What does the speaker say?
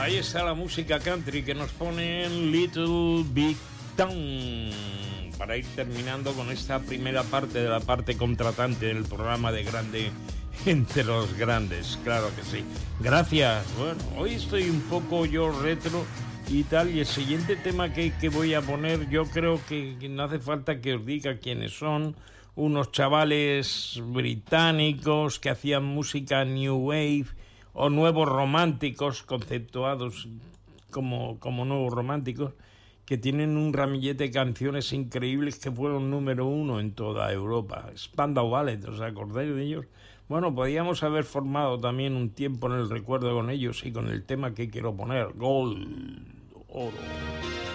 Ahí está la música country que nos pone en Little Big Town para ir terminando con esta primera parte de la parte contratante del programa de Grande entre los Grandes. Claro que sí. Gracias. Bueno, hoy estoy un poco yo retro y tal, y el siguiente tema que voy a poner, yo creo que no hace falta que os diga quiénes son. Unos chavales británicos que hacían música New Wave o nuevos románticos, conceptuados como nuevos románticos, que tienen un ramillete de canciones increíbles que fueron número 1 en toda Europa. Spandau Ballet, ¿os acordáis de ellos? Bueno, podíamos haber formado también un tiempo en el recuerdo con ellos y con el tema que quiero poner, Gold, Oro.